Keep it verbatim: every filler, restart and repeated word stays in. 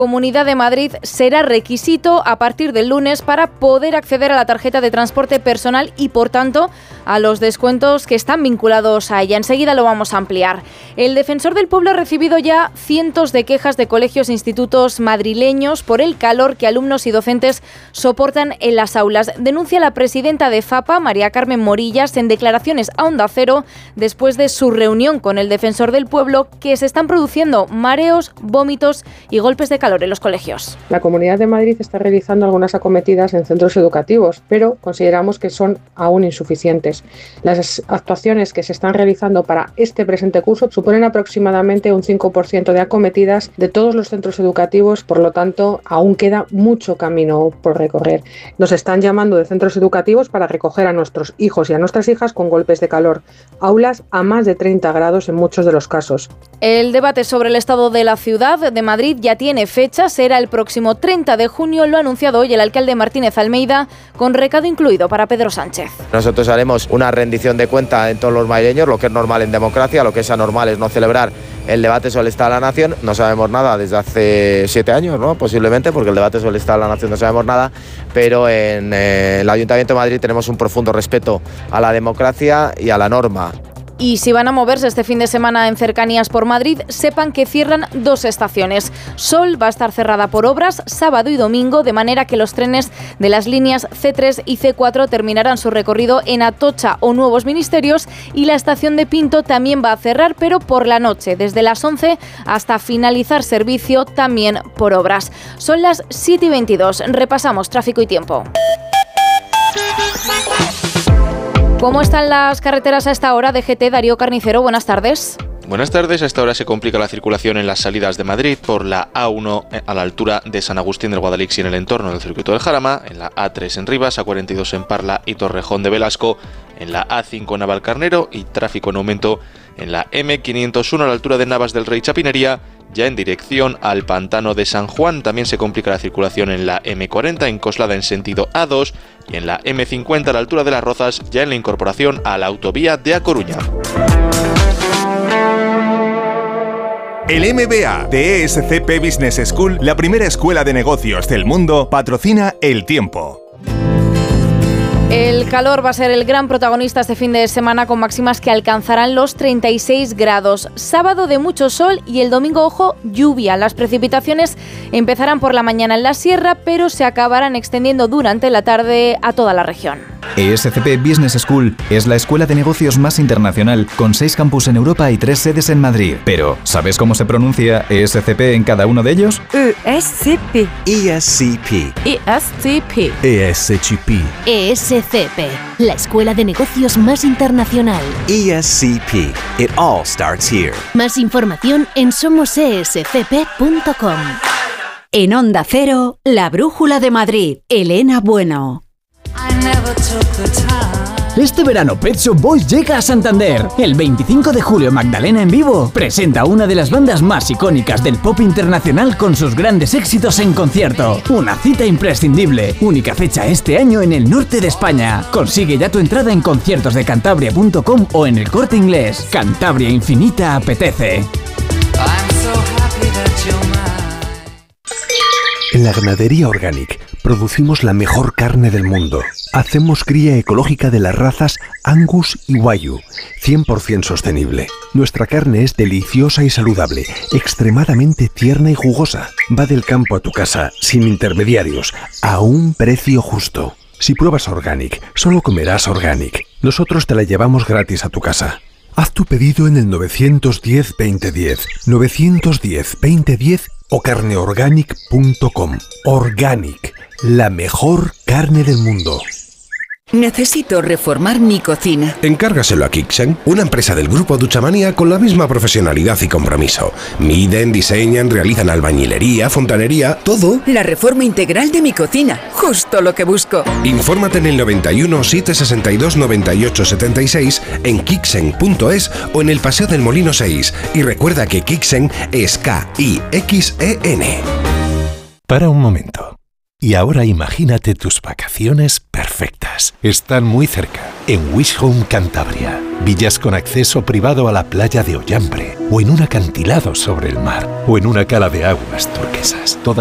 Comunidad de Madrid será requisito a partir del lunes para poder acceder a la tarjeta de transporte personal y, por tanto, a los descuentos que están vinculados a ella. Enseguida lo vamos a ampliar. El Defensor del Pueblo ha recibido ya cientos de quejas de colegios e institutos madrileños por el calor que alumnos y docentes soportan en las aulas. Denuncia la presidenta de FAPA, María Carmen Morillas, en declaraciones a Onda Cero después de su reunión con el Defensor del Pueblo, que se están produciendo mareos, vómitos y golpes de calor en los colegios. La Comunidad de Madrid está realizando algunas acometidas en centros educativos, pero consideramos que son aún insuficientes. Las actuaciones que se están realizando para este presente curso suponen aproximadamente un cinco por ciento de acometidas de todos los centros educativos, por lo tanto, aún queda mucho camino por recorrer. Nos están llamando de centros educativos para recoger a nuestros hijos y a nuestras hijas con golpes de calor, aulas a más de treinta grados en muchos de los casos. El debate sobre el estado de la ciudad de Madrid ya tiene fecha, será el próximo treinta de junio, lo ha anunciado hoy el alcalde Martínez Almeida, con recado incluido para Pedro Sánchez. Nosotros haremos una rendición de cuenta en todos los madrileños, lo que es normal en democracia, lo que es anormal es no celebrar el debate sobre el Estado de la Nación. No sabemos nada desde hace siete años, ¿no? Posiblemente, porque el debate sobre el Estado de la Nación no sabemos nada, pero en eh, el Ayuntamiento de Madrid tenemos un profundo respeto a la democracia y a la norma. Y si van a moverse este fin de semana en cercanías por Madrid, sepan que cierran dos estaciones. Sol va a estar cerrada por obras sábado y domingo, de manera que los trenes de las líneas ce tres y ce cuatro terminarán su recorrido en Atocha o Nuevos Ministerios, y la estación de Pinto también va a cerrar, pero por la noche, desde las once hasta finalizar servicio, también por obras. Son las siete y veintidós. Repasamos tráfico y tiempo. ¿Cómo están las carreteras a esta hora? D G T, Darío Carnicero, buenas tardes. Buenas tardes. A esta hora se complica la circulación en las salidas de Madrid por la A uno a la altura de San Agustín del Guadalix y en el entorno del Circuito del Jarama, en la A tres en Rivas, A cuarenta y dos en Parla y Torrejón de Velasco, en la A cinco en Navalcarnero, y tráfico en aumento en la eme quinientos uno a la altura de Navas del Rey Chapinería, ya en dirección al Pantano de San Juan. También se complica la circulación en la eme cuarenta en Coslada en sentido A dos y en la eme cincuenta a la altura de Las Rozas, ya en la incorporación a la autovía de A Coruña. El M B A de E S C P Business School, la primera escuela de negocios del mundo, patrocina El Tiempo. El calor va a ser el gran protagonista este fin de semana, con máximas que alcanzarán los treinta y seis grados. Sábado de mucho sol y el domingo, ojo, lluvia. Las precipitaciones empezarán por la mañana en la sierra, pero se acabarán extendiendo durante la tarde a toda la región. E S C P Business School es la escuela de negocios más internacional, con seis campus en Europa y tres sedes en Madrid. Pero, ¿sabes cómo se pronuncia E S C P en cada uno de ellos? E S C P. E S C P. E S C P. E S C P. E S C P, la escuela de negocios más internacional. E S C P. It all starts here. Más información en somos e s c p punto com. En Onda Cero, La Brújula de Madrid, Elena Bueno. Este verano Pet Shop Boys llega a Santander. El veinticinco de julio Magdalena en vivo presenta una de las bandas más icónicas del pop internacional con sus grandes éxitos en concierto. Una cita imprescindible, única fecha este año en el norte de España. Consigue ya tu entrada en conciertos de cantabria punto com o en El Corte Inglés. Cantabria Infinita apetece. En la Ganadería Organic producimos la mejor carne del mundo. Hacemos cría ecológica de las razas Angus y Wagyu, cien por ciento sostenible. Nuestra carne es deliciosa y saludable, extremadamente tierna y jugosa. Va del campo a tu casa, sin intermediarios, a un precio justo. Si pruebas Organic, solo comerás Organic. Nosotros te la llevamos gratis a tu casa. Haz tu pedido en el nueve uno cero, veinte diez, nueve uno cero, veinte diez o carneorganic punto com. Organic, la mejor carne del mundo. Necesito reformar mi cocina. Encárgaselo a Kixen, una empresa del grupo Duchamanía con la misma profesionalidad y compromiso. Miden, diseñan, realizan albañilería, fontanería, todo. La reforma integral de mi cocina, justo lo que busco. Infórmate en el noventa y uno, setecientos sesenta y dos, noventa y ocho setenta y seis, en kixen punto es o en el Paseo del Molino seis. Y recuerda que Kixen es K I X E N. Para un momento. Y ahora imagínate tus vacaciones perfectas. Están muy cerca, en Wish Home Cantabria. Villas con acceso privado a la playa de Ollambre, o en un acantilado sobre el mar, o en una cala de aguas turquesas. Todas